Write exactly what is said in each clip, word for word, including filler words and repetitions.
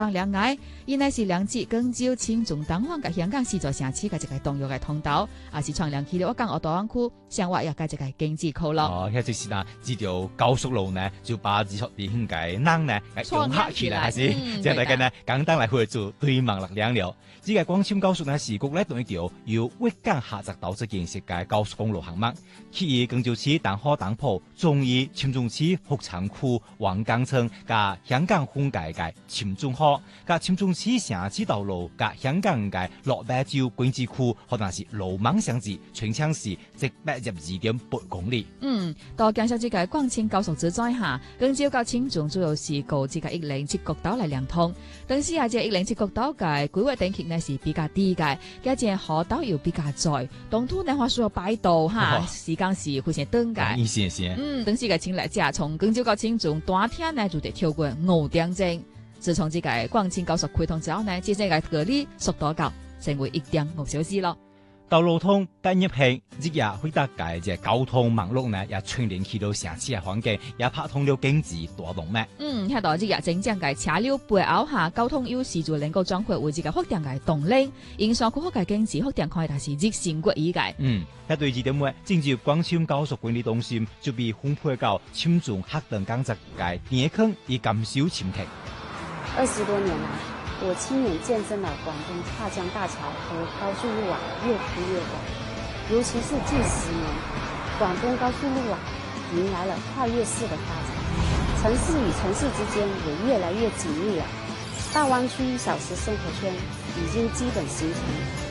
兩岸，伊乃是兩節廣州、青眾等方嘅香港四座城市嘅一個重要嘅通道，也是創良起了我港澳大灣區生活又嘅一個經濟口咯。 哦，迄就是呐，這條高速路呢，就把這處地方嘅人呢，融合起來，係是，即係大家呢，簡單來回做對望力量了。這個廣深高速呢，是國內同一條由粵港狹窄島之建設嘅高速公路項目，起於廣州市東河東浦，終於青眾市福昌區黃崗村加香港分界嘅青眾河，加青眾市城市道路加香港嘅落馬洲經濟區，可能是羅網相至，全長是一百一十二點八公里。 嗯，到介紹這個廣青高速之在下，廣州到青眾主要是靠這個一零七國道來連通，但是啊，這一零七國道嘅規劃等級呢是比較低嘅，加隻河道又比較窄，當初呢話需要擺道哈，哦、時間是非常短嘅。 意思是嗯，但是個青來者從廣州到青眾短天呢就得跳過五點鐘。自從這個廣青高速開通之後呢，這個隔離速度高，成為一點五小時咯。 道路通不入去，日日會得嘅隻交通網絡呢，也串聯起到城市嘅環境，也拍通了經濟大動脈。 嗯，喺度日日正正嘅車流背後下，交通優勢就能夠轉化為這個發展嘅動力，影響佢嘅經濟發展可以達是日新月異嘅。 嗯，一對二點五，進入廣深高速管理中心，就被分配到青眾黑燈港直嘅電坑以減少潛艇。 二十多年來，我親眼見證了廣東跨江大橋和高速路網越鋪越廣，尤其是近十年，廣東高速路網迎來了跨越式的發展，城市與城市之間也越來越緊密了。大灣區一小時生活圈已經基本形成。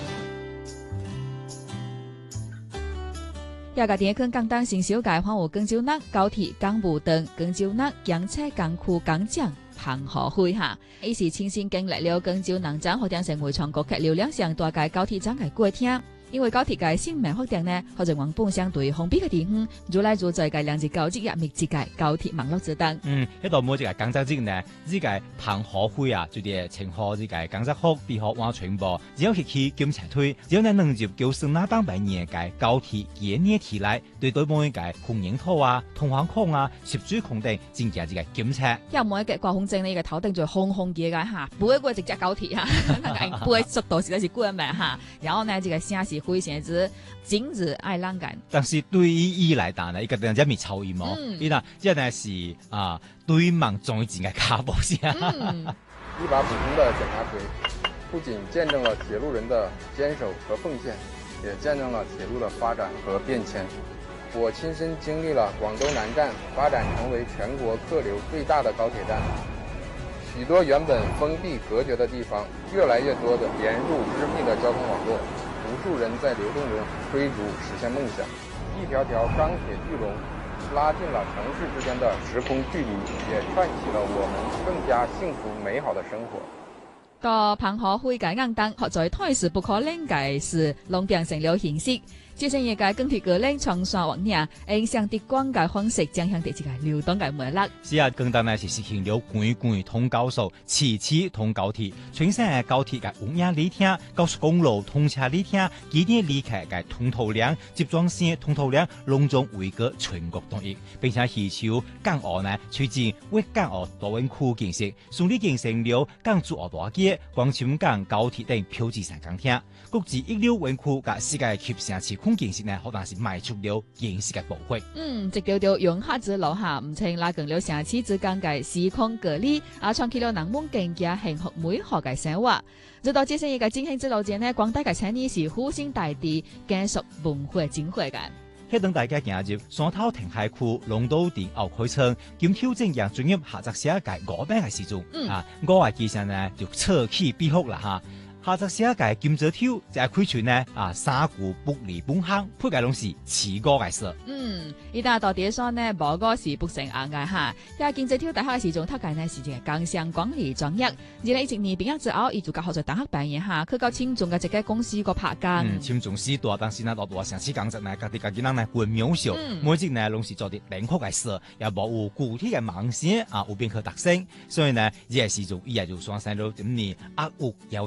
一個電坑港燈新小界，環湖廣州南高鐵港務燈廣州南洋車港區港將彭河會下，伊是親身經歷了廣州南站發展成為全國客流量上大嘅高鐵站嘅過程。因為高鐵嘅新名發展呢，或者往本相對封閉嘅地方，如來如在嘅兩節高鐵入密集嘅高鐵網絡之等。 嗯，一到每一個港站之呢，呢個彭河會啊，就啲情況呢個港站學地學話傳播，只要去去檢查推，只要呢能入九十那當百年嘅高鐵延年提來，對對每一個紅影套啊、通航框啊、攝水孔等進行呢個檢查。 有每一個掛風箏呢個頭頂就紅紅嘅嘅嚇，每一個直接高鐵嚇，背速度實在是過慢嚇，然後呢呢個聲是非常之精緻愛浪感， 但是對於伊來講呢，一個人家咪超意冇，伊嗱即係是啊對望終於整個卡布先。 一把普通的檢查錘，不僅見證了鐵路人的堅守和奉獻，也見證了鐵路的發展和變遷。我親身經歷了廣州南站發展成為全國客流最大的高鐵站，許多原本封閉隔絕的地方，越來越多的連入緻密的交通網絡。無數人在流動中追逐實現夢想，一條條鋼鐵巨龍拉近了城市之間的時空距離，也串起了我們更加幸福美好的生活。 到彭河會嘅硬燈，學在胎時不可能嘅事，弄變成了現實。最新一屆鋼鐵革命長沙灣呢，影響的廣嘅方式，將向地這個流動嘅脈絡。 是啊，更大呢是實行了關關通高速，次次通高鐵，全省嘅高鐵嘅有影里聽，高速公路通車里聽，幾年離開嘅通途量，集裝線通途量隆重為個全國統一，並且祈求港澳呢推進為港澳大灣區建設，順利建成了港珠澳大街、廣深港高鐵等標誌性港廳，國際一流園區嘅世界級城市建設呢，可能是邁出了建設嘅步伐。 嗯，直條條融合之路下，唔稱拉近了城市之間嘅時空隔離，啊，創起了人們更加幸福美好嘅生活。直到這些嘅振興之路前呢，廣大嘅青年是呼聲大地，繼續文化精華嘅。 喺等大家進入山頭填海區、龍島店後開窗，兼挑戰讓進入下集寫界嗰邊嘅時鐘。嗯、啊，我話其實呢就扯起必哭啦嚇。下集寫界金澤挑就係開船呢啊，三股不離本行，配嘅攏是似歌嘅事。 嗯，依家到底上呢，無個是不成硬嘅嚇。因為金澤挑大學嘅時鐘，他計呢是隻工商管理專業。二零一七年畢業之後，伊就教學在大學畢業嚇，佢到青眾嘅一個公司個拍工。 嗯，青眾時代，但是呢，落大城市工作呢，家己家己人呢會渺小，嗯、每日呢攏是做啲靈活嘅事，又冇有具體嘅夢想啊，有邊個特性。所以呢，呢個時鐘伊也就算生咗點年，啊有有點年。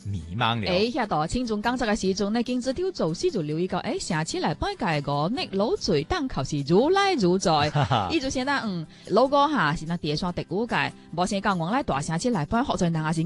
迷茫了。 誒，喺度輕重講則嘅時鐘呢，經濟條做事就留意到，誒，想起來拜界個逆老嘴當求是如來如在，依就顯得嗯，老哥嚇是那地雙敵烏界，無先講往來大聲起來，不學在人也是